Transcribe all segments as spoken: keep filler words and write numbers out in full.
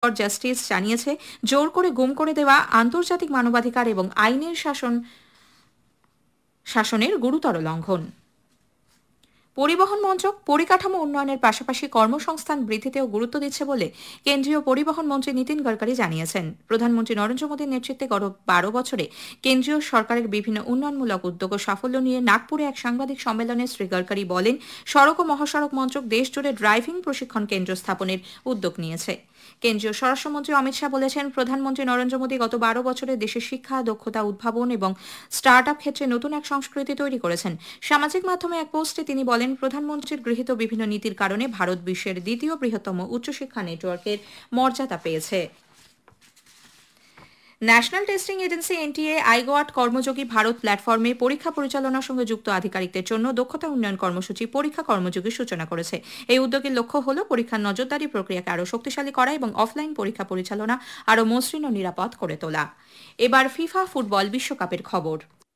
For justice জানিয়েছে, জোর করে গুম করে দেওয়া আন্তর্জাতিক মানবাধিকার এবং আইনের শাসন শাসনের গুরুতর লঙ্ঘন। পরিবহন মন্ত্রক পরিকাঠামো উন্নয়নের পাশাপাশি কর্মসংস্থান বৃদ্ধিতেও গুরুত্ব দিচ্ছে বলে কেন্দ্রীয় পরিবহন মন্ত্রী নীতিন গডকরি জানিয়েছেন। প্রধানমন্ত্রী নরেন্দ্র মোদীর নেতৃত্বে গত বারো বছরে কেন্দ্রীয় সরকারের বিভিন্ন উন্নয়নমূলক উদ্যোগ ও সাফল্য নিয়ে নাগপুরে এক সাংবাদিক সম্মেলনে শ্রী গডকরি বলেন, সড়ক ও মহাসড়ক মন্ত্রক দেশজুড়ে ড্রাইভিং প্রশিক্ষণ কেন্দ্র স্থাপনের উদ্যোগ নিয়েছে। কেন্দ্রীয় স্বরাষ্ট্রমন্ত্রী অমিত শাহ বলেছেন, প্রধানমন্ত্রী নরেন্দ্র মোদী গত বারো বছরে দেশের শিক্ষা, দক্ষতা উদ্ভাবন এবং স্টার্ট আপ ক্ষেত্রে নতুন এক সংস্কৃতি তৈরি করেছেন। সামাজিক মাধ্যমে এক পোস্টে তিনি বলেন, প্রধানমন্ত্রীর গৃহীত বিভিন্ন নীতির কারণে ভারত বিশ্বের দ্বিতীয় বৃহত্তম উচ্চশিক্ষা নেটওয়ার্কের মর্যাদা পেয়েছে। National testing agency NTA আইগোয়াট কর্মযোগী Bharat প্ল্যাটফর্মে পরীক্ষা পরিচালনার সঙ্গে যুক্ত আধিকারিকদের জন্য দক্ষতা উন্নয়ন কর্মসূচি পরীক্ষা কর্মযোগীর সূচনা করেছে। এই উদ্যোগের লক্ষ্য হল পরীক্ষার নজরদারি প্রক্রিয়াকে আরও শক্তিশালী করা এবং অফলাইন পরীক্ষা পরিচালনা আরও মসৃণ ও নিরাপদ করে তোলা। এবার ফিফা ফুটবল বিশ্বকাপের খবর।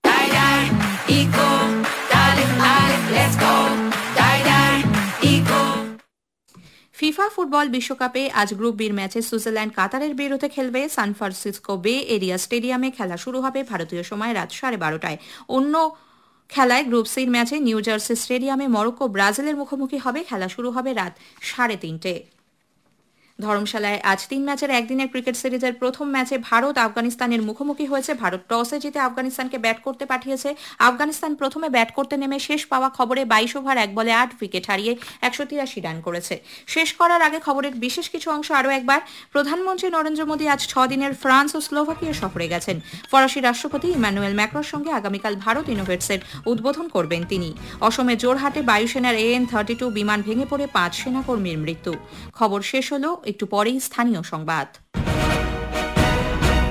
ফিফা ফুটবল বিশ্বকাপে আজ গ্রুপ বির ম্যাচে সুইজারল্যান্ড কাতারের বিরুদ্ধে খেলবে। সান ফ্রান্সিসকো বে এরিয়া স্টেডিয়ামে খেলা শুরু হবে ভারতীয় সময় রাত সাড়ে বারোটায়। অন্য খেলায় গ্রুপ সির ম্যাচে নিউ জার্সি স্টেডিয়ামে মরক্কো ব্রাজিলের মুখোমুখি হবে। খেলা শুরু হবে রাত সাড়ে তিনটে। ধর্মশালায় আজ তিন ম্যাচের একদিনের ক্রিকেট সিরিজের প্রথম ম্যাচে ভারত আফগানিস্তানের মুখোমুখি হয়েছে। ভারত টসে জিতে আফগানিস্তানকে ব্যাট করতে পাঠিয়েছে। আফগানিস্তান প্রথমে ব্যাট করতে নেমে শেষ পাওয়া খবরে বাইশ ওভার এক বলে আট উইকেট হারিয়ে একশো তিরাশি রান করেছে। শেষ করার আগে খবরের বিশেষ কিছু অংশ আরও একবার। প্রধানমন্ত্রী নরেন্দ্র মোদী আজ ছ দিনের ফ্রান্স ও স্লোভাকিয়া সফরে গেছেন। ফরাসি রাষ্ট্রপতি ইমানুয়েল ম্যাক্রোর সঙ্গে আগামীকাল ভারত ইনোভেটসের উদ্বোধন করবেন তিনি। অসমের জোরহাটে বায়ুসেনার এএন থার্টি টু বিমান ভেঙে পড়ে পাঁচ সেনাকর্মীর মৃত্যু। খবর শেষ হল, একটু পরেই স্থানীয় সংবাদ।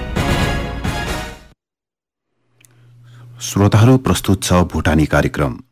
श्रोताहरू, प्रस्तुत छ भुटानी कार्यक्रम।